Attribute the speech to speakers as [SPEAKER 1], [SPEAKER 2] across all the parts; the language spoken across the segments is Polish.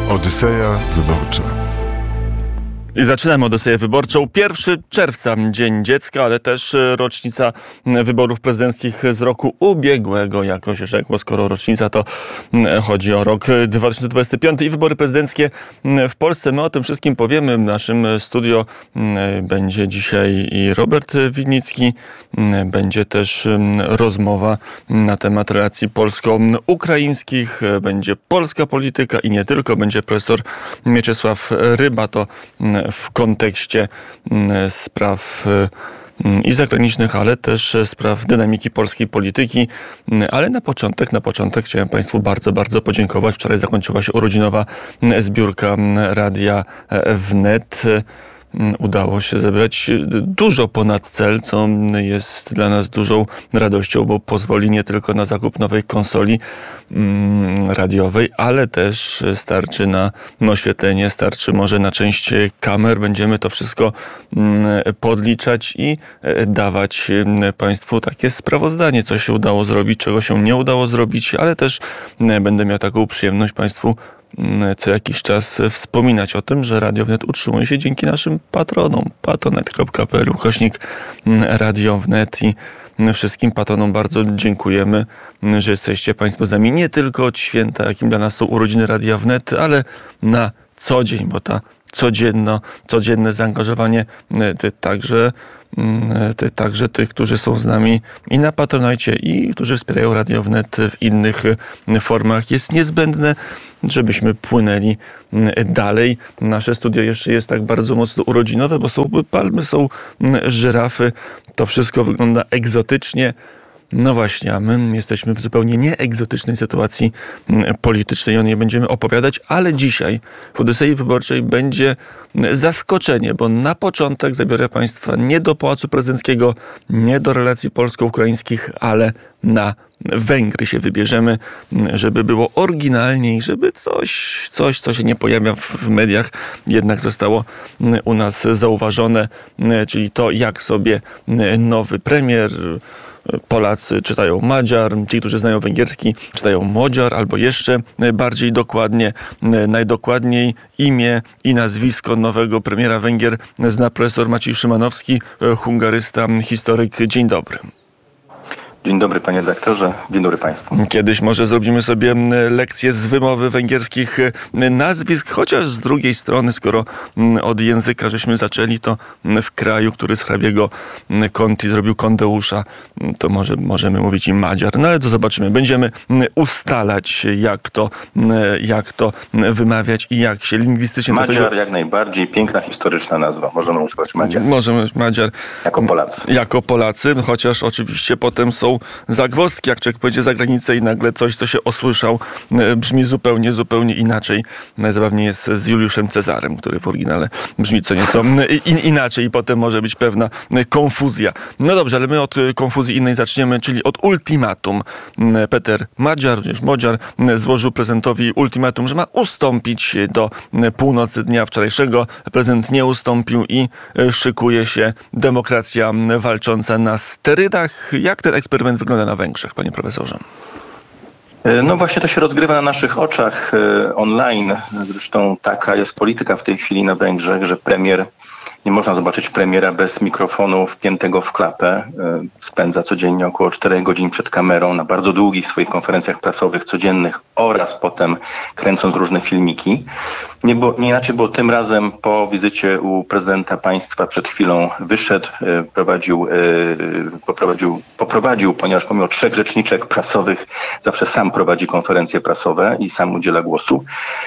[SPEAKER 1] Odyseja Wyborcza.
[SPEAKER 2] I zaczynamy Odyseję Wyborczą. 1 czerwca, Dzień Dziecka, ale też rocznica wyborów prezydenckich z roku ubiegłego. Jakoś rzekło, skoro rocznica, to chodzi o rok 2025 i wybory prezydenckie w Polsce. My o tym wszystkim powiemy. W naszym studio będzie dzisiaj i Robert Winnicki. Będzie też rozmowa na temat relacji polsko-ukraińskich. Będzie polska polityka i nie tylko. Będzie profesor Mieczysław Ryba. To w kontekście spraw i zagranicznych, ale też spraw dynamiki polskiej polityki. Ale na początek chciałem Państwu bardzo podziękować. Wczoraj zakończyła się urodzinowa zbiórka Radia Wnet. Udało się zebrać dużo ponad cel, co jest dla nas dużą radością, bo pozwoli nie tylko na zakup nowej konsoli radiowej, ale też starczy na oświetlenie, starczy może na część kamer. Będziemy to wszystko podliczać i dawać Państwu takie sprawozdanie, co się udało zrobić, czego się nie udało zrobić, ale też będę miał taką przyjemność Państwu co jakiś czas wspominać o tym, że Radio Wnet utrzymuje się dzięki naszym patronom. patronite.pl/Radio Wnet i wszystkim patronom bardzo dziękujemy, że jesteście Państwo z nami nie tylko od święta, jakim dla nas są urodziny Radia Wnet, ale na co dzień, bo ta codzienne zaangażowanie także tych, którzy są z nami i na Patronite, i którzy wspierają Radio Wnet w innych formach, jest niezbędne, żebyśmy płynęli dalej. Nasze studio jeszcze jest tak bardzo mocno urodzinowe, bo są palmy, są żyrafy. To wszystko wygląda egzotycznie. No właśnie, a my jesteśmy w zupełnie nieegzotycznej sytuacji politycznej. O niej będziemy opowiadać, ale dzisiaj w Odysei Wyborczej będzie zaskoczenie, bo na początek zabiorę Państwa nie do Pałacu Prezydenckiego, nie do relacji polsko-ukraińskich, ale na Węgry się wybierzemy, żeby było oryginalniej, żeby coś, co się nie pojawia w mediach, jednak zostało u nas zauważone, czyli to, jak sobie nowy premier, Polacy czytają Magyar, ci, którzy znają węgierski, czytają Modziar, albo jeszcze bardziej dokładnie, najdokładniej imię i nazwisko nowego premiera Węgier zna profesor Maciej Szymanowski, hungarysta, historyk. Dzień dobry.
[SPEAKER 3] Dzień dobry, panie redaktorze. Dzień dobry państwu.
[SPEAKER 2] Kiedyś może zrobimy sobie lekcję z wymowy węgierskich nazwisk, chociaż z drugiej strony, skoro od języka żeśmy zaczęli, to w kraju, który z hrabiego Conti zrobił Kondeusza, to możemy mówić i Magyar. No ale to zobaczymy. Będziemy ustalać, jak to wymawiać i jak się lingwistycznie...
[SPEAKER 3] Magyar jak najbardziej. Piękna, historyczna nazwa. Możemy używać Magyar.
[SPEAKER 2] Możemy Magyar.
[SPEAKER 3] Jako Polacy.
[SPEAKER 2] Chociaż oczywiście potem są zagwozdki, jak człowiek pojedzie za granicę i nagle coś, co się osłyszał, brzmi zupełnie inaczej. Najzabawniej jest z Juliuszem Cezarem, który w oryginale brzmi co nieco inaczej i potem może być pewna konfuzja. No dobrze, ale my od konfuzji innej zaczniemy, czyli od ultimatum. Peter Magyar, również Modziar, złożył prezydentowi ultimatum, że ma ustąpić do północy dnia wczorajszego. Prezydent nie ustąpił i szykuje się demokracja walcząca na sterydach. Jak ten eksperyment wygląda na Węgrzech, panie profesorze?
[SPEAKER 3] No właśnie to się rozgrywa na naszych oczach online. Zresztą taka jest polityka w tej chwili na Węgrzech, że nie można zobaczyć premiera bez mikrofonu wpiętego w klapę. Spędza codziennie około 4 godzin przed kamerą na bardzo długich swoich konferencjach prasowych codziennych oraz potem kręcąc różne filmiki. Nie inaczej było tym razem po wizycie u prezydenta państwa. Przed chwilą wyszedł, poprowadził, ponieważ pomimo 3 rzeczniczek prasowych zawsze sam prowadzi konferencje prasowe i sam udziela głosu.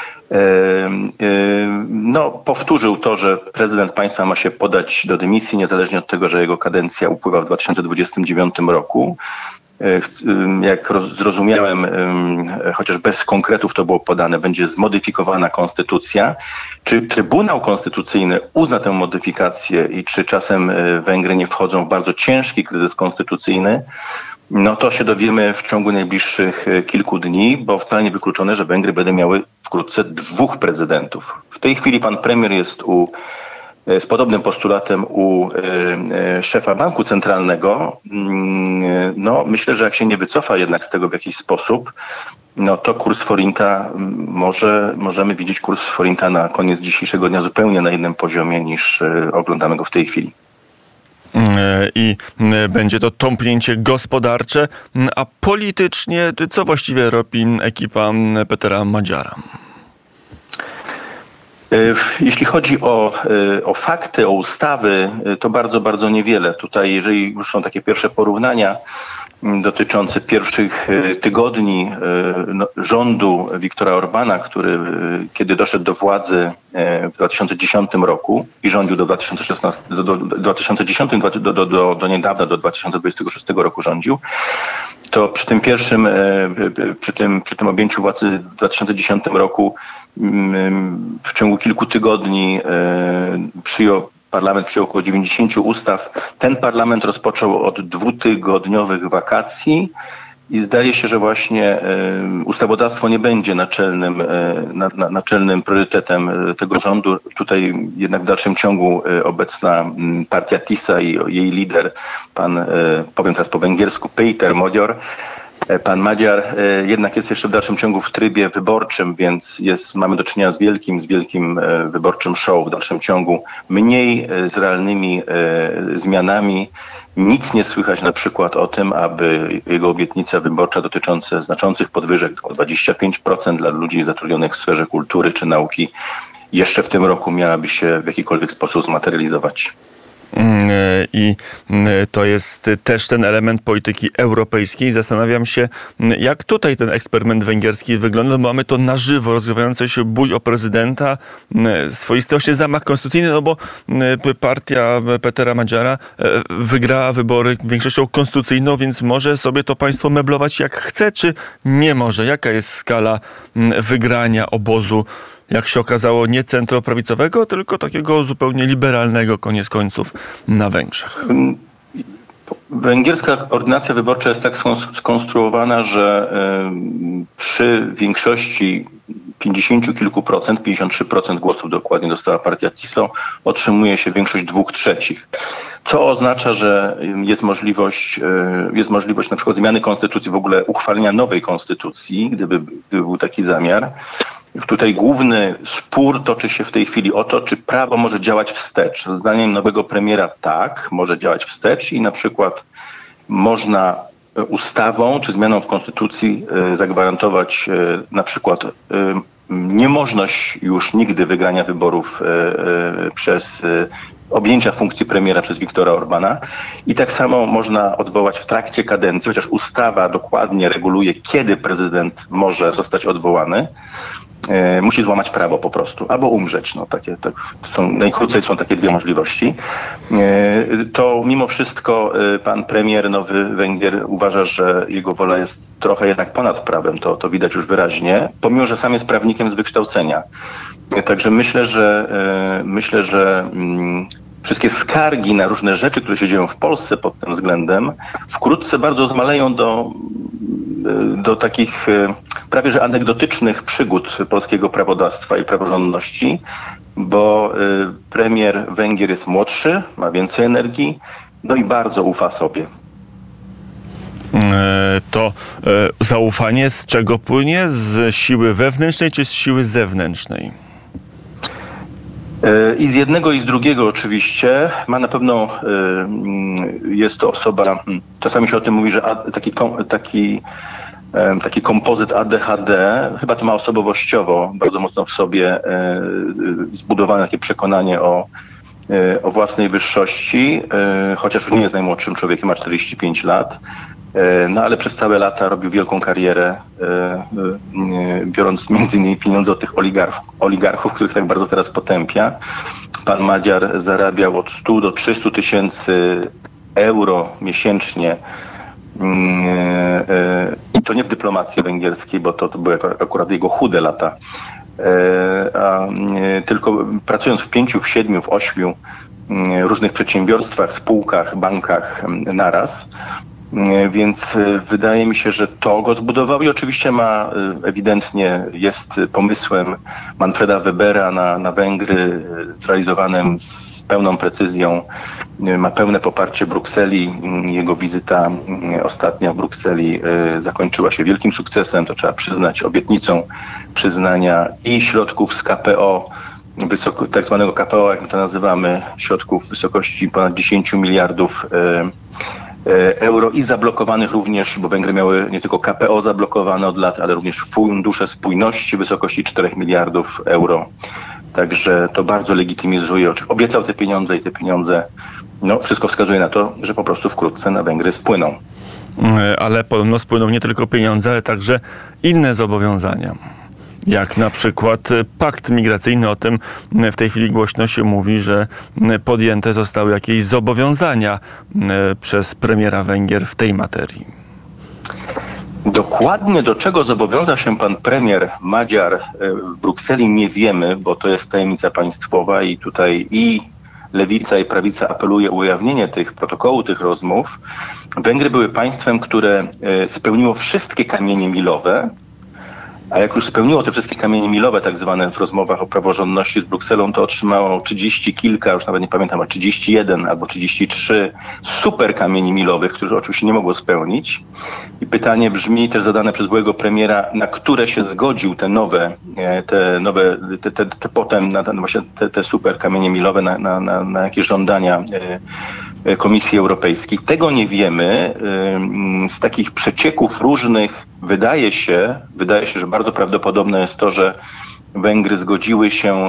[SPEAKER 3] Powtórzył to, że prezydent państwa ma się podać do dymisji, niezależnie od tego, że jego kadencja upływa w 2029 roku. Jak zrozumiałem, chociaż bez konkretów to było podane, będzie zmodyfikowana konstytucja. Czy Trybunał Konstytucyjny uzna tę modyfikację i czy czasem Węgry nie wchodzą w bardzo ciężki kryzys konstytucyjny? No to się dowiemy w ciągu najbliższych kilku dni, bo wcale nie wykluczone, że Węgry będą miały wkrótce 2 prezydentów. W tej chwili pan premier jest z podobnym postulatem u szefa Banku Centralnego. No, myślę, że jak się nie wycofa jednak z tego w jakiś sposób, no to kurs forinta możemy widzieć kurs forinta na koniec dzisiejszego dnia zupełnie na innym poziomie niż oglądamy go w tej chwili.
[SPEAKER 2] I będzie to tąpnięcie gospodarcze, a politycznie co właściwie robi ekipa Petera Madziara?
[SPEAKER 3] Jeśli chodzi o fakty, o ustawy, to bardzo, bardzo niewiele. Tutaj, jeżeli już są takie pierwsze porównania dotyczące pierwszych tygodni rządu Viktora Orbána, który kiedy doszedł do władzy w 2010 roku i rządził do 2016, do 2010 do niedawna, do 2026 roku rządził, to przy tym pierwszym, przy tym objęciu władzy w 2010 roku w ciągu kilku tygodni parlament przyjął około 90 ustaw. Ten parlament rozpoczął od 2-tygodniowych wakacji i zdaje się, że właśnie ustawodawstwo nie będzie naczelnym priorytetem tego rządu. Tutaj jednak w dalszym ciągu obecna partia TISA i jej lider, powiem teraz po węgiersku, Péter Magyar, pan Magyar jednak jest jeszcze w dalszym ciągu w trybie wyborczym, więc mamy do czynienia z wielkim wyborczym show w dalszym ciągu. Mniej z realnymi zmianami. Nic nie słychać na przykład o tym, aby jego obietnica wyborcza dotycząca znaczących podwyżek o 25% dla ludzi zatrudnionych w sferze kultury czy nauki jeszcze w tym roku miałaby się w jakikolwiek sposób zmaterializować.
[SPEAKER 2] I to jest też ten element polityki europejskiej. Zastanawiam się, jak tutaj ten eksperyment węgierski wygląda. Mamy to na żywo rozgrywający się bój o prezydenta, swoisty właśnie zamach konstytucyjny, no bo partia Petera Magyara wygrała wybory większością konstytucyjną, więc może sobie to państwo meblować jak chce, czy nie może? Jaka jest skala wygrania obozu, jak się okazało, nie centroprawicowego, tylko takiego zupełnie liberalnego koniec końców na Węgrzech?
[SPEAKER 3] Węgierska ordynacja wyborcza jest tak skonstruowana, że przy większości 50 kilku procent, 53% głosów dokładnie dostała partia TISO, otrzymuje się większość 2/3. Co oznacza, że jest możliwość na przykład zmiany konstytucji, w ogóle uchwalenia nowej konstytucji, gdyby był taki zamiar. Tutaj główny spór toczy się w tej chwili o to, czy prawo może działać wstecz. Zdaniem nowego premiera tak, może działać wstecz i na przykład można ustawą czy zmianą w konstytucji zagwarantować na przykład niemożność już nigdy wygrania wyborów przez objęcia funkcji premiera przez Viktora Orbána i tak samo można odwołać w trakcie kadencji, chociaż ustawa dokładnie reguluje, kiedy prezydent może zostać odwołany. Musi złamać prawo po prostu, albo umrzeć. Najkrócej są takie dwie możliwości. To mimo wszystko pan premier, nowy Węgier, uważa, że jego wola jest trochę jednak ponad prawem. To widać już wyraźnie, pomimo że sam jest prawnikiem z wykształcenia. Także myślę, że wszystkie skargi na różne rzeczy, które się dzieją w Polsce pod tym względem, wkrótce bardzo zmaleją do takich prawie że anegdotycznych przygód polskiego prawodawstwa i praworządności, bo premier Węgier jest młodszy, ma więcej energii, no i bardzo ufa sobie.
[SPEAKER 2] To zaufanie z czego płynie? Z siły wewnętrznej czy z siły zewnętrznej?
[SPEAKER 3] I z jednego i z drugiego oczywiście. Jest to osoba, czasami się o tym mówi, że taki kompozyt ADHD, chyba to ma osobowościowo bardzo mocno w sobie zbudowane takie przekonanie o własnej wyższości, chociaż już nie jest najmłodszym człowiekiem, ma 45 lat. No ale przez całe lata robił wielką karierę, biorąc między innymi pieniądze od tych oligarchów, których tak bardzo teraz potępia. Pan Magyar zarabiał od 100 do 300 tysięcy euro miesięcznie. I to nie w dyplomacji węgierskiej, bo to były akurat jego chude lata. Tylko pracując w 5, w 7, w 8 różnych przedsiębiorstwach, spółkach, bankach naraz. Więc wydaje mi się, że to go zbudował i oczywiście ewidentnie jest pomysłem Manfreda Webera na Węgry zrealizowanym pełną precyzją ma pełne poparcie Brukseli. Jego wizyta ostatnia w Brukseli zakończyła się wielkim sukcesem, to trzeba przyznać, obietnicą przyznania i środków z KPO, tak zwanego KPO, jak my to nazywamy, środków w wysokości ponad 10 miliardów euro i zablokowanych również, bo Węgry miały nie tylko KPO zablokowane od lat, ale również fundusze spójności w wysokości 4 miliardów euro. Także to bardzo legitymizuje. Obiecał te pieniądze i te pieniądze, wszystko wskazuje na to, że po prostu wkrótce na Węgry spłyną.
[SPEAKER 2] Ale podobno spłyną nie tylko pieniądze, ale także inne zobowiązania. Jak na przykład pakt migracyjny, o tym w tej chwili głośno się mówi, że podjęte zostały jakieś zobowiązania przez premiera Węgier w tej materii.
[SPEAKER 3] Dokładnie do czego zobowiązał się pan premier Magyar w Brukseli nie wiemy, bo to jest tajemnica państwowa i tutaj i lewica i prawica apeluje o ujawnienie tych protokołów, tych rozmów. Węgry były państwem, które spełniło wszystkie kamienie milowe, a jak już spełniło te wszystkie kamienie milowe, tak zwane w rozmowach o praworządności z Brukselą, to otrzymało 30 kilka, już nawet nie pamiętam, a 31 albo 33 super kamieni milowych, których oczywiście nie mogło spełnić. I pytanie brzmi, też zadane przez byłego premiera, na które się zgodził te super kamienie milowe, na jakie żądania Komisji Europejskiej. Tego nie wiemy. Z takich przecieków różnych wydaje się, że bardzo prawdopodobne jest to, że Węgry zgodziły się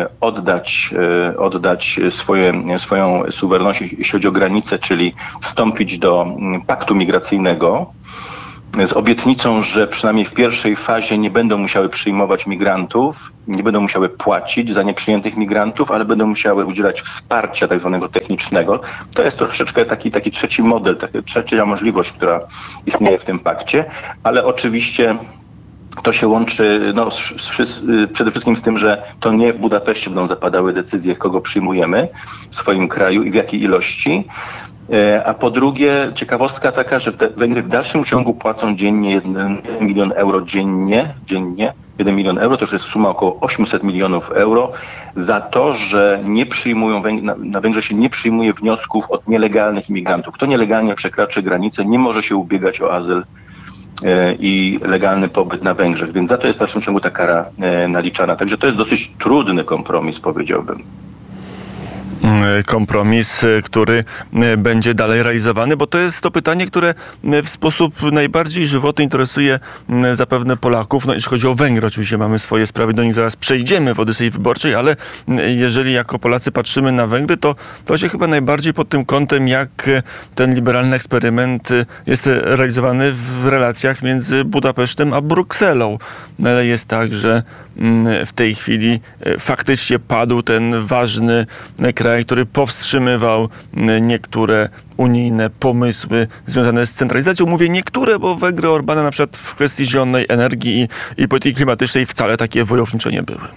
[SPEAKER 3] oddać swoją suwerenność, jeśli chodzi o granice, czyli wstąpić do paktu migracyjnego z obietnicą, że przynajmniej w pierwszej fazie nie będą musiały przyjmować migrantów, nie będą musiały płacić za nieprzyjętych migrantów, ale będą musiały udzielać wsparcia tak zwanego technicznego. To jest troszeczkę taki trzeci model, trzecia możliwość, która istnieje w tym pakcie, ale oczywiście to się łączy przede wszystkim z tym, że to nie w Budapeszcie będą zapadały decyzje, kogo przyjmujemy w swoim kraju i w jakiej ilości. A po drugie, ciekawostka taka, że Węgry w dalszym ciągu płacą dziennie 1 milion euro dziennie. 1 milion euro to już jest suma około 800 milionów euro za to, że nie przyjmują, na Węgrzech się nie przyjmuje wniosków od nielegalnych imigrantów. Kto nielegalnie przekraczy granicę, nie może się ubiegać o azyl i legalny pobyt na Węgrzech, więc za to jest w dalszym ciągu ta kara naliczana. Także to jest dosyć trudny kompromis, powiedziałbym.
[SPEAKER 2] Kompromis, który będzie dalej realizowany, bo to jest to pytanie, które w sposób najbardziej żywotny interesuje zapewne Polaków. Jeśli chodzi o Węgry, oczywiście mamy swoje sprawy, do nich zaraz przejdziemy w Odysei Wyborczej, ale jeżeli jako Polacy patrzymy na Węgry, to się chyba najbardziej pod tym kątem, jak ten liberalny eksperyment jest realizowany w relacjach między Budapesztem a Brukselą. Ale jest tak, że w tej chwili faktycznie padł ten ważny kraj, który powstrzymywał niektóre unijne pomysły związane z centralizacją. Mówię niektóre, bo Węgry Orbana na przykład w kwestii zielonej energii i polityki klimatycznej wcale takie wojownicze nie były.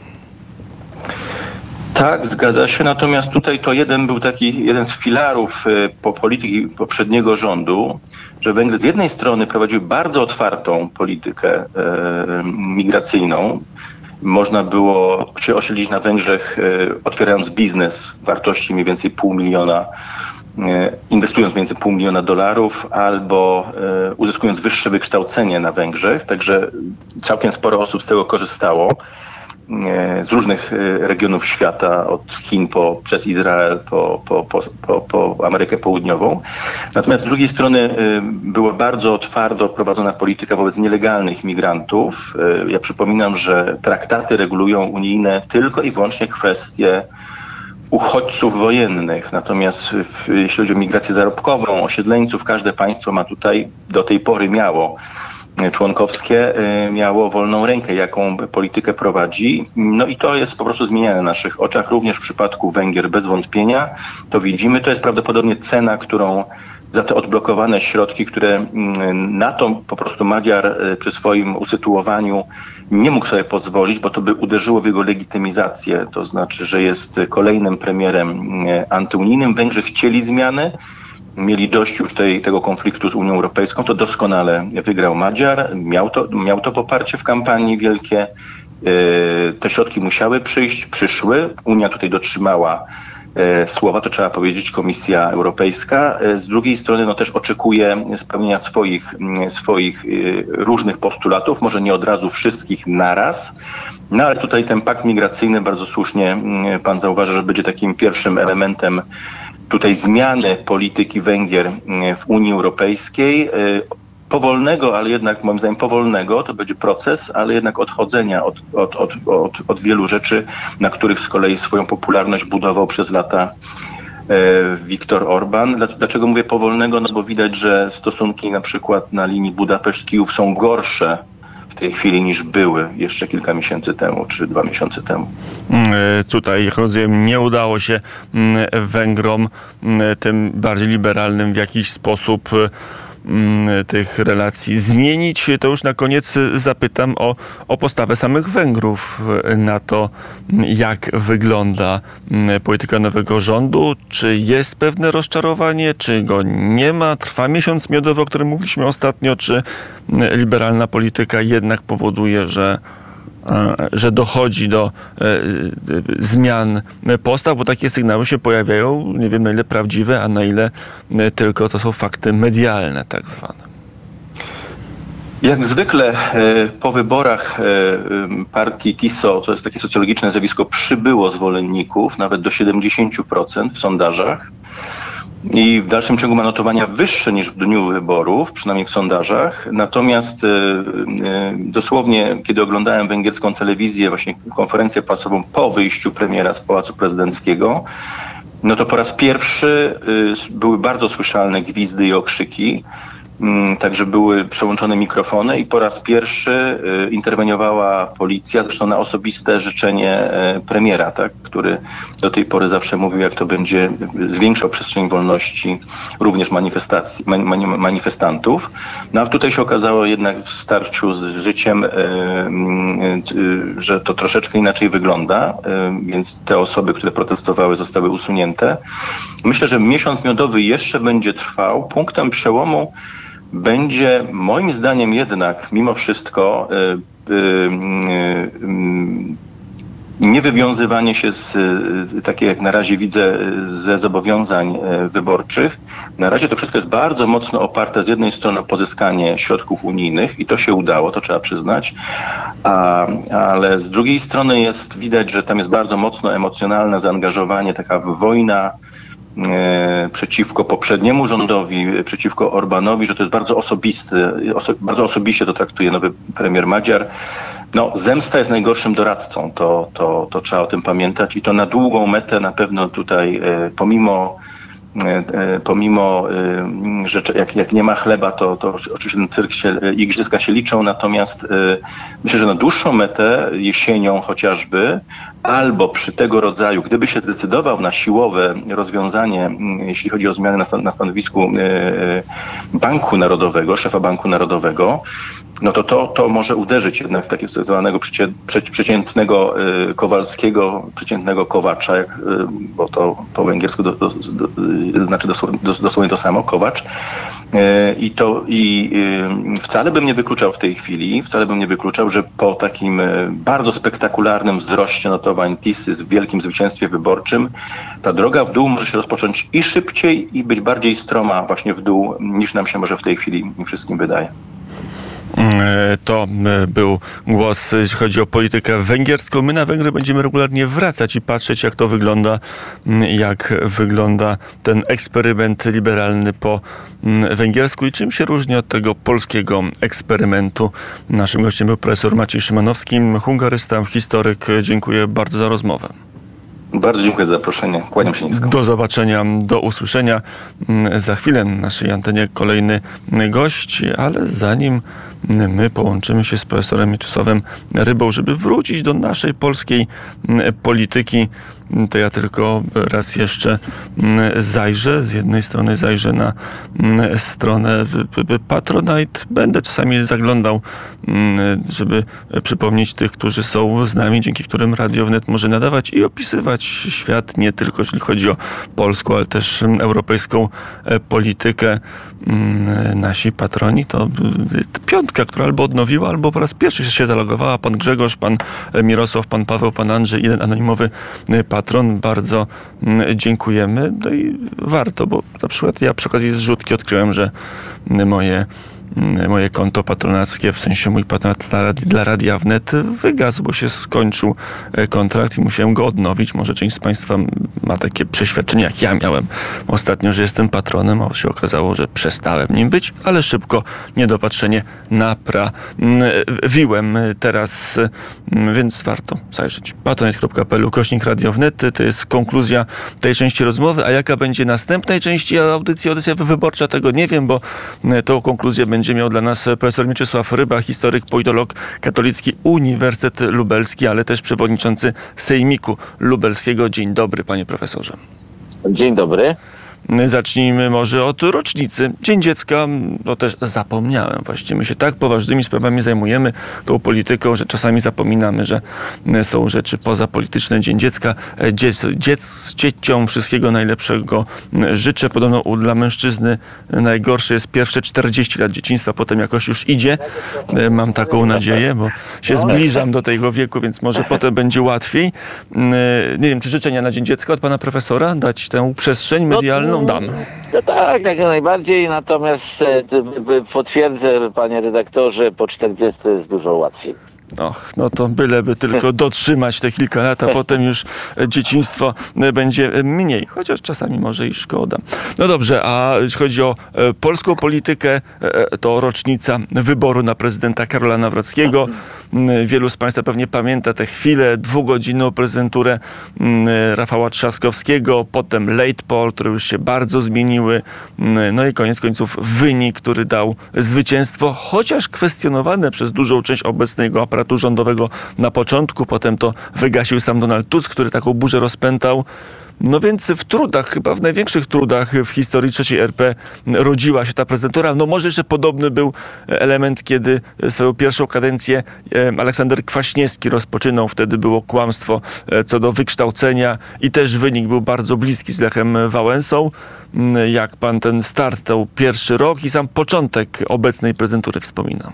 [SPEAKER 3] Tak, zgadza się. Natomiast tutaj to jeden z filarów polityki poprzedniego rządu, że Węgry z jednej strony prowadziły bardzo otwartą politykę migracyjną. Można było się osiedlić na Węgrzech, otwierając biznes wartości mniej więcej inwestując mniej więcej $500 000 albo uzyskując wyższe wykształcenie na Węgrzech. Także całkiem sporo osób z tego korzystało. Z różnych regionów świata, od Chin przez Izrael po Amerykę Południową. Natomiast z drugiej strony była bardzo twardo prowadzona polityka wobec nielegalnych migrantów. Ja przypominam, że traktaty regulują unijne tylko i wyłącznie kwestie uchodźców wojennych. Natomiast jeśli chodzi o migrację zarobkową, osiedleńców, każde państwo ma tutaj, do tej pory członkowskie miało wolną rękę, jaką politykę prowadzi. No i to jest po prostu zmieniane na naszych oczach. Również w przypadku Węgier bez wątpienia to widzimy. To jest prawdopodobnie cena, którą za te odblokowane środki, które na to po prostu Magyar przy swoim usytuowaniu nie mógł sobie pozwolić, bo to by uderzyło w jego legitymizację. To znaczy, że jest kolejnym premierem antyunijnym. Węgrzy chcieli zmiany. Mieli dość już tego konfliktu z Unią Europejską, to doskonale wygrał Magyar, miał to poparcie w kampanii wielkie, te środki musiały przyjść, przyszły, Unia tutaj dotrzymała słowa, to trzeba powiedzieć, Komisja Europejska. Z drugiej strony no też oczekuje spełnienia swoich różnych postulatów, może nie od razu wszystkich naraz, no ale tutaj ten pakt migracyjny, bardzo słusznie pan zauważa, że będzie takim pierwszym elementem tutaj zmiany polityki Węgier w Unii Europejskiej. Powolnego, ale jednak moim zdaniem powolnego, to będzie proces, ale jednak odchodzenia od wielu rzeczy, na których z kolei swoją popularność budował przez lata Viktor Orban. Dlaczego mówię powolnego? No bo widać, że stosunki na przykład na linii Budapeszt-Kijów są gorsze w tej chwili niż były jeszcze kilka miesięcy temu, czy 2 miesiące temu.
[SPEAKER 2] Tutaj, jak rozumiem, nie udało się Węgrom, tym bardziej liberalnym, w jakiś sposób tych relacji zmienić. To już na koniec zapytam o postawę samych Węgrów na to, jak wygląda polityka nowego rządu. Czy jest pewne rozczarowanie, czy go nie ma? Trwa miesiąc miodowy, o którym mówiliśmy ostatnio, czy liberalna polityka jednak powoduje, że dochodzi do zmian postaw, bo takie sygnały się pojawiają, nie wiem na ile prawdziwe, a na ile tylko to są fakty medialne tak zwane.
[SPEAKER 3] Jak zwykle po wyborach partii TISO, to jest takie socjologiczne zjawisko, przybyło zwolenników, nawet do 70% w sondażach. I w dalszym ciągu ma notowania wyższe niż w dniu wyborów, przynajmniej w sondażach. Natomiast dosłownie, kiedy oglądałem węgierską telewizję, właśnie konferencję prasową po wyjściu premiera z Pałacu Prezydenckiego, no to po raz pierwszy były bardzo słyszalne gwizdy i okrzyki. Także były przełączone mikrofony i po raz pierwszy interweniowała policja, zresztą na osobiste życzenie premiera, tak, który do tej pory zawsze mówił, jak to będzie zwiększał przestrzeń wolności również manifestantów. No a tutaj się okazało jednak w starciu z życiem, że to troszeczkę inaczej wygląda, więc te osoby, które protestowały, zostały usunięte. Myślę, że miesiąc miodowy jeszcze będzie trwał. Punktem przełomu będzie moim zdaniem jednak mimo wszystko niewywiązywanie się z, takie jak na razie widzę, ze zobowiązań wyborczych. Na razie to wszystko jest bardzo mocno oparte z jednej strony o pozyskanie środków unijnych i to się udało, to trzeba przyznać, ale z drugiej strony widać, że tam jest bardzo mocno emocjonalne zaangażowanie, taka wojna przeciwko poprzedniemu rządowi, przeciwko Orbanowi, że to jest bardzo osobisty, bardzo osobiście to traktuje nowy premier Magyar. No, zemsta jest najgorszym doradcą, to trzeba o tym pamiętać i to na długą metę na pewno tutaj pomimo że jak nie ma chleba, to oczywiście ten cyrk igrzyska się liczą, natomiast myślę, że na dłuższą metę, jesienią chociażby, albo przy tego rodzaju, gdyby się zdecydował na siłowe rozwiązanie, jeśli chodzi o zmianę na stanowisku Banku Narodowego, szefa Banku Narodowego, no to może uderzyć jednak w takiego zwanego przeciętnego Kowalskiego, przeciętnego Kowacza, bo to po węgiersku znaczy dosłownie to samo, Kowacz. I wcale bym nie wykluczał w tej chwili, że po takim bardzo spektakularnym wzroście notowań TISY z wielkim zwycięstwie wyborczym, ta droga w dół może się rozpocząć i szybciej i być bardziej stroma właśnie w dół, niż nam się może w tej chwili wszystkim wydaje.
[SPEAKER 2] To był głos, jeśli chodzi o politykę węgierską. My na Węgry będziemy regularnie wracać i patrzeć, jak to wygląda, jak wygląda ten eksperyment liberalny po węgiersku i czym się różni od tego polskiego eksperymentu. Naszym gościem był profesor Maciej Szymanowski, hungarysta, historyk. Dziękuję bardzo za rozmowę.
[SPEAKER 3] Bardzo dziękuję za zaproszenie. Kłaniam się nisko.
[SPEAKER 2] Do zobaczenia, do usłyszenia. Za chwilę na naszej antenie kolejny gość, ale zanim my połączymy się z profesorem Mieczysławem Rybą, żeby wrócić do naszej polskiej polityki, to ja tylko raz jeszcze zajrzę. Z jednej strony zajrzę na stronę Patronite. Będę czasami zaglądał, żeby przypomnieć tych, którzy są z nami, dzięki którym Radio Wnet może nadawać i opisywać świat, nie tylko jeśli chodzi o polską, ale też europejską politykę. Nasi patroni to piątka, która albo odnowiła, albo po raz pierwszy się zalogowała. Pan Grzegorz, pan Mirosław, pan Paweł, pan Andrzej, jeden anonimowy patron. Bardzo dziękujemy. No i warto, bo na przykład ja przy okazji zrzutki odkryłem, że moje konto patronackie, w sensie mój patronat dla Radia Wnet wygasł, bo się skończył kontrakt i musiałem go odnowić. Może część z Państwa ma takie przeświadczenie, jak ja miałem ostatnio, że jestem patronem, a się okazało, że przestałem nim być, ale szybko niedopatrzenie naprawiłem teraz, więc warto zajrzeć. patronite.pl/Radio Wnet. To jest konkluzja tej części rozmowy, a jaka będzie następnej części audycji Odyseja Wyborcza, tego nie wiem, bo tą konkluzję będzie miał dla nas profesor Mieczysław Ryba, historyk, politolog katolicki, Uniwersytet Lubelski, ale też przewodniczący Sejmiku Lubelskiego. Dzień dobry, panie profesorze.
[SPEAKER 1] Dzień dobry.
[SPEAKER 2] Zacznijmy może od rocznicy. Dzień Dziecka, no też zapomniałem właściwie. My się tak poważnymi sprawami zajmujemy, tą polityką, że czasami zapominamy, że są rzeczy pozapolityczne. Dzień Dziecka. Dzieciom wszystkiego najlepszego życzę. Podobno dla mężczyzny najgorsze jest pierwsze 40 lat dzieciństwa, potem jakoś już idzie. Mam taką nadzieję, bo się zbliżam do tego wieku, więc może potem będzie łatwiej. Nie wiem, czy życzenia na Dzień Dziecka od pana profesora? Dać tę przestrzeń medialną? Dam.
[SPEAKER 1] No tak, jak najbardziej, natomiast potwierdzę, panie redaktorze, po 40 jest dużo łatwiej.
[SPEAKER 2] No to byleby tylko dotrzymać te kilka lat, a potem już dzieciństwo będzie mniej. Chociaż czasami może i szkoda. No dobrze, a jeśli chodzi o polską politykę, to rocznica wyboru na prezydenta Karola Nawrockiego. Wielu z Państwa pewnie pamięta tę chwilę, 2-godzinną prezenturę Rafała Trzaskowskiego, potem late poll, które już się bardzo zmieniły. No i koniec końców wynik, który dał zwycięstwo, chociaż kwestionowane przez dużą część obecnego aparatu rządowego na początku. Potem to wygasił sam Donald Tusk, który taką burzę rozpętał. No więc w trudach, chyba w największych trudach w historii III RP rodziła się ta prezydentura. No może jeszcze podobny był element, kiedy swoją pierwszą kadencję Aleksander Kwaśniewski rozpoczynał. Wtedy było kłamstwo co do wykształcenia i też wynik był bardzo bliski z Lechem Wałęsą. Jak pan ten start, ten pierwszy rok i sam początek obecnej prezydentury wspomina?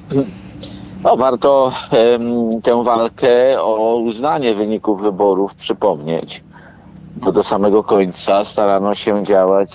[SPEAKER 1] No, warto tę walkę o uznanie wyników wyborów przypomnieć. Bo do samego końca starano się działać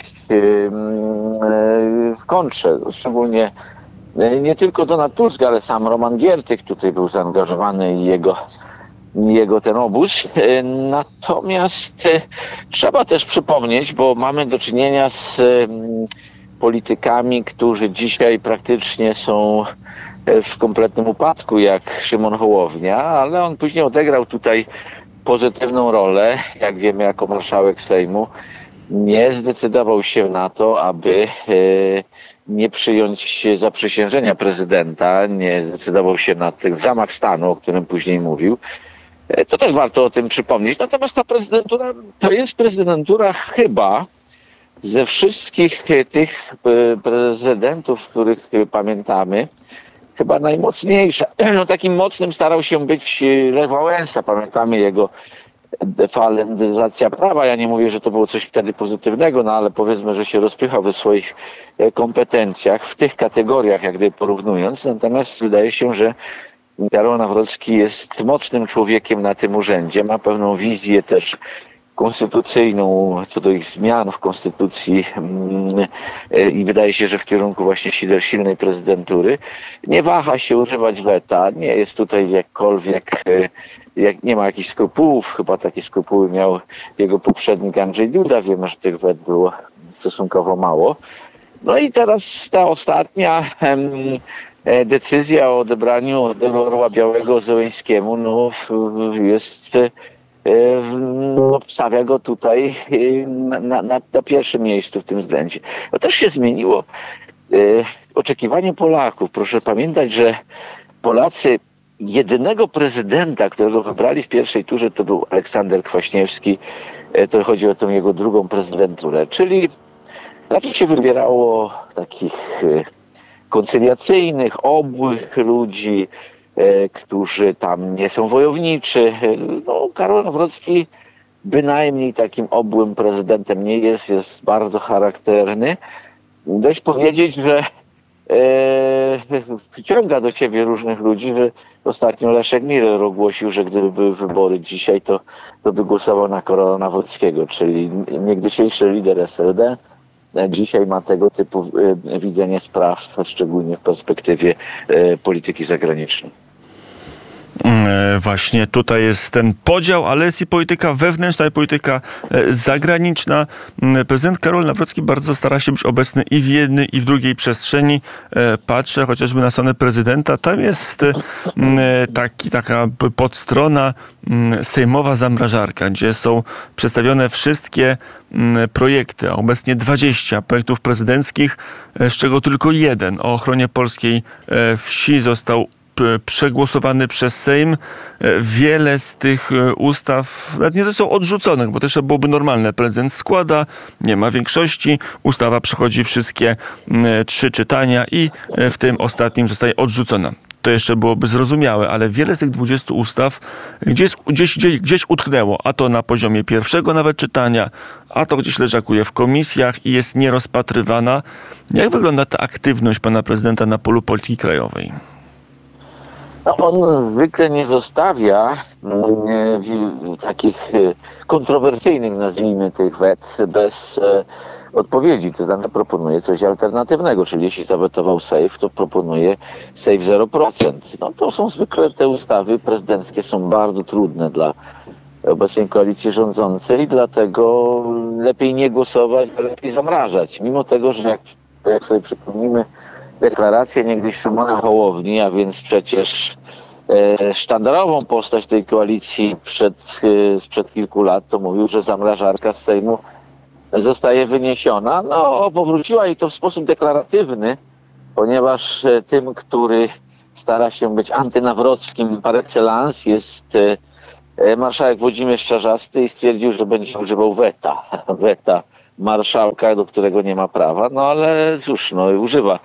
[SPEAKER 1] w kontrze. Szczególnie nie tylko Donald Tusk, ale sam Roman Giertych tutaj był zaangażowany i jego ten obóz. Natomiast trzeba też przypomnieć, bo mamy do czynienia z politykami, którzy dzisiaj praktycznie są w kompletnym upadku, jak Szymon Hołownia, ale on później odegrał tutaj pozytywną rolę, jak wiemy, jako marszałek Sejmu. Nie zdecydował się na to, aby nie przyjąć zaprzysiężenia prezydenta, nie zdecydował się na ten zamach stanu, o którym później mówił. To też warto o tym przypomnieć. Natomiast ta prezydentura to jest prezydentura chyba ze wszystkich tych prezydentów, których pamiętamy, chyba najmocniejsza. No, takim mocnym starał się być Lech Wałęsa. Pamiętamy jego defalendyzacja prawa. Ja nie mówię, że to było coś wtedy pozytywnego, no ale powiedzmy, że się rozpychał we swoich kompetencjach w tych kategoriach, jak gdyby porównując. Natomiast wydaje się, że Karol Nawrocki jest mocnym człowiekiem na tym urzędzie. Ma pewną wizję też konstytucyjną, co do ich zmian w konstytucji i wydaje się, że w kierunku właśnie silnej prezydentury. Nie waha się używać weta, nie jest tutaj jakkolwiek, nie ma jakichś skrupułów, chyba takie skrupuły miał jego poprzednik Andrzej Duda, wiemy, że tych wet było stosunkowo mało. No i teraz ta ostatnia decyzja o odebraniu Orła Białego Zełenskiemu jest stawia go tutaj na pierwszym miejscu w tym względzie. To też się zmieniło oczekiwanie Polaków. Proszę pamiętać, że Polacy jedynego prezydenta, którego wybrali w pierwszej turze, to był Aleksander Kwaśniewski. To chodzi o tę jego drugą prezydenturę. Czyli raczej się wybierało takich koncyliacyjnych, obłych ludzi, którzy tam nie są wojowniczy. No, Karol Nawrocki bynajmniej takim obłym prezydentem nie jest bardzo charakterny. Dość powiedzieć, że przyciąga do siebie różnych ludzi, że ostatnio Leszek Miller ogłosił, że gdyby były wybory dzisiaj, to by głosował na Karola Nawrockiego, czyli niegdysiejszy lider SLD. Dzisiaj ma tego typu widzenie spraw, szczególnie w perspektywie polityki zagranicznej.
[SPEAKER 2] Właśnie tutaj jest ten podział, ale jest i polityka wewnętrzna, i polityka zagraniczna. Prezydent Karol Nawrocki bardzo stara się być obecny i w jednej, i w drugiej przestrzeni. Patrzę chociażby na stronę prezydenta. Tam jest taka podstrona sejmowa zamrażarka, gdzie są przedstawione wszystkie projekty, a obecnie 20 projektów prezydenckich, z czego tylko jeden o ochronie polskiej wsi został przegłosowany przez Sejm. Wiele z tych ustaw nawet nie są odrzuconych, bo też byłoby normalne. Prezydent składa, nie ma większości, ustawa przechodzi wszystkie 3 czytania i w tym ostatnim zostaje odrzucona. To jeszcze byłoby zrozumiałe, ale wiele z tych 20 ustaw gdzieś utknęło, a to na poziomie pierwszego nawet czytania, a to gdzieś leżakuje w komisjach i jest nierozpatrywana. Jak wygląda ta aktywność pana prezydenta na polu polityki krajowej?
[SPEAKER 1] No, on zwykle nie zostawia takich kontrowersyjnych, nazwijmy, tych wet bez odpowiedzi. To znaczy proponuje coś alternatywnego, czyli jeśli zawetował Sejm, to proponuje Sejm 0%. No, to są zwykle te ustawy prezydenckie, są bardzo trudne dla obecnej koalicji rządzącej, dlatego lepiej nie głosować, a lepiej zamrażać. Mimo tego, że jak sobie przypomnimy deklarację niegdyś Szymona Hołowni, a więc przecież sztandarową postać tej koalicji sprzed kilku lat, to mówił, że zamrażarka z Sejmu zostaje wyniesiona. No, powróciła i to w sposób deklaratywny, ponieważ tym, który stara się być antynawrockim par excellence, jest marszałek Włodzimierz Czarzasty i stwierdził, że będzie używał weta marszałka, do którego nie ma prawa, no ale cóż, no używa.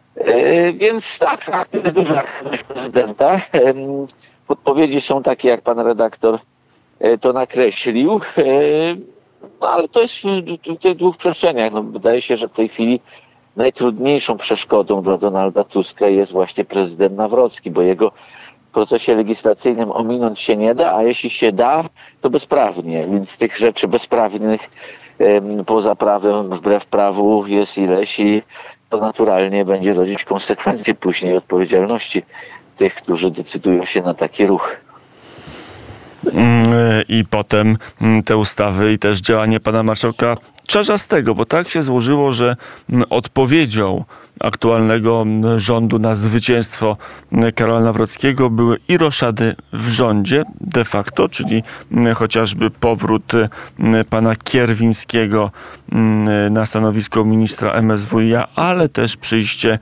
[SPEAKER 1] Więc tak, duża aktywność prezydenta. Podpowiedzi są takie, jak pan redaktor to nakreślił, no ale to jest w tych dwóch przestrzeniach. No, wydaje się, że w tej chwili najtrudniejszą przeszkodą dla Donalda Tuska jest właśnie prezydent Nawrocki, bo jego w procesie legislacyjnym ominąć się nie da, a jeśli się da, to bezprawnie. Więc tych rzeczy bezprawnych poza prawem, wbrew prawu jest ileś i to naturalnie będzie rodzić konsekwencje później odpowiedzialności tych, którzy decydują się na taki ruch.
[SPEAKER 2] I potem te ustawy i też działanie pana marszałka Czarzastego, bo tak się złożyło, że odpowiedzią aktualnego rządu na zwycięstwo Karola Nawrockiego były i roszady w rządzie de facto, czyli chociażby powrót pana Kierwińskiego na stanowisko ministra MSWiA, ale też przyjście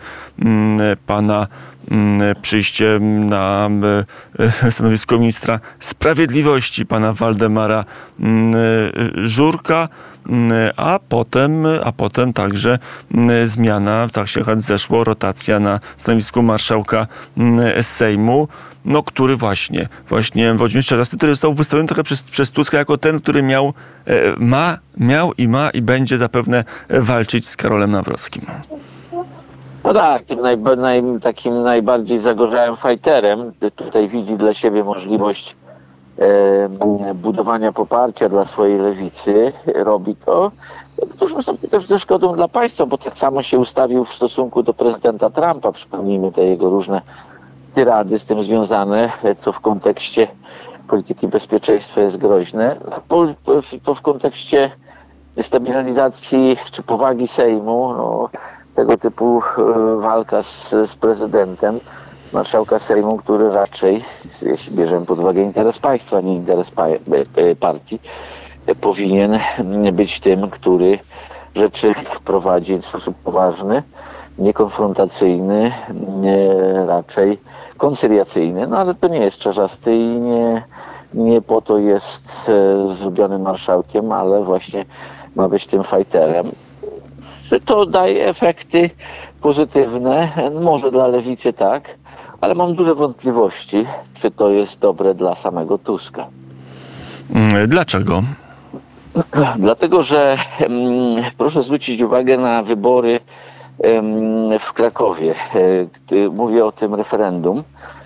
[SPEAKER 2] na stanowisko ministra sprawiedliwości pana Waldemara Żurka, a potem także zmiana, tak się zeszło, rotacja na stanowisku marszałka Sejmu, no który właśnie Włodzimierz Czarzasty, który został wystawiony trochę przez Tuska jako ten, który miał i będzie zapewne walczyć z Karolem Nawrockim.
[SPEAKER 1] No tak, takim najbardziej zagorzałym fajterem tutaj widzi dla siebie możliwość budowania poparcia dla swojej lewicy, robi to w dużym stopniu też ze szkodą dla państwa, bo tak samo się ustawił w stosunku do prezydenta Trumpa. Przypomnijmy te jego różne tyrady z tym związane, co w kontekście polityki bezpieczeństwa jest groźne. W kontekście stabilizacji czy powagi Sejmu, no, tego typu walka z prezydentem, marszałka Sejmu, który raczej, jeśli bierzemy pod uwagę interes państwa, nie interes partii, powinien być tym, który rzeczy prowadzi w sposób poważny, niekonfrontacyjny, raczej koncyliacyjny. No ale to nie jest Czarzasty i nie po to jest zrobiony marszałkiem, ale właśnie ma być tym fajterem. Czy to daje efekty pozytywne? Może dla lewicy tak, ale mam duże wątpliwości, czy to jest dobre dla samego Tuska.
[SPEAKER 2] Dlaczego?
[SPEAKER 1] Dlatego, że proszę zwrócić uwagę na wybory w Krakowie. Mówię o tym referendum.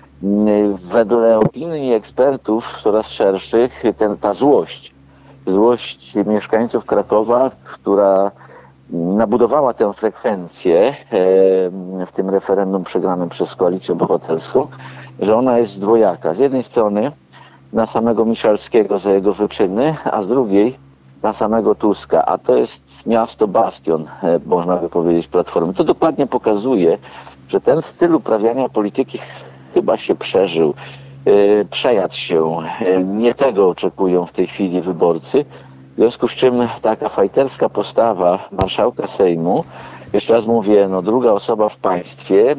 [SPEAKER 1] Wedle opinii ekspertów coraz szerszych ta złość mieszkańców Krakowa, która nabudowała tę frekwencję w tym referendum przegranym przez Koalicję Obywatelską, że ona jest dwojaka. Z jednej strony na samego Miszalskiego za jego wyczyny, a z drugiej na samego Tuska. A to jest miasto bastion, można by powiedzieć, Platformy. To dokładnie pokazuje, że ten styl uprawiania polityki chyba się przeżył, przejadł się. Nie tego oczekują w tej chwili wyborcy. W związku z czym taka fajterska postawa marszałka Sejmu, jeszcze raz mówię, druga osoba w państwie,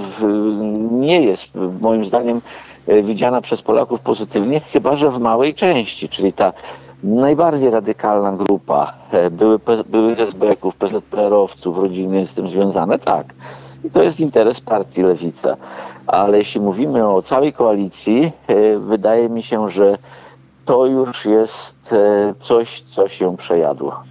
[SPEAKER 1] nie jest moim zdaniem widziana przez Polaków pozytywnie, chyba że w małej części, czyli ta najbardziej radykalna grupa byłych SB-ków, PZPR-owców, rodziny z tym związane, tak. I to jest interes partii Lewica. Ale jeśli mówimy o całej koalicji, wydaje mi się, że to już jest coś, co się przejadło.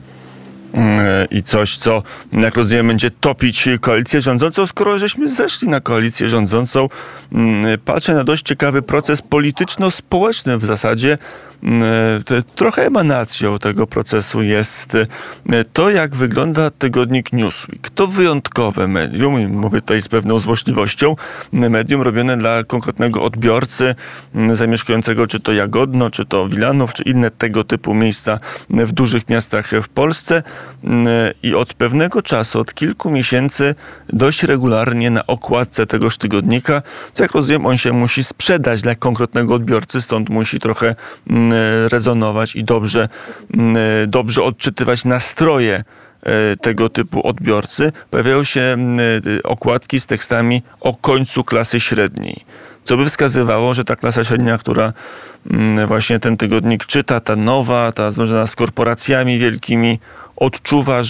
[SPEAKER 2] I coś, co, jak rozumiem, będzie topić koalicję rządzącą. Skoro żeśmy zeszli na koalicję rządzącą, patrzę na dość ciekawy proces polityczno-społeczny w zasadzie. Trochę emanacją tego procesu jest to, jak wygląda tygodnik Newsweek. To wyjątkowe medium, mówię tutaj z pewną złośliwością, medium robione dla konkretnego odbiorcy zamieszkującego czy to Jagodno, czy to Wilanów, czy inne tego typu miejsca w dużych miastach w Polsce. I od pewnego czasu, od kilku miesięcy dość regularnie na okładce tegoż tygodnika, co jak rozumiem, on się musi sprzedać dla konkretnego odbiorcy, stąd musi trochę rezonować i dobrze odczytywać nastroje tego typu odbiorcy. Pojawiają się okładki z tekstami o końcu klasy średniej, co by wskazywało, że ta klasa średnia, która właśnie ten tygodnik czyta, ta nowa, ta związana z korporacjami wielkimi, odczuwa,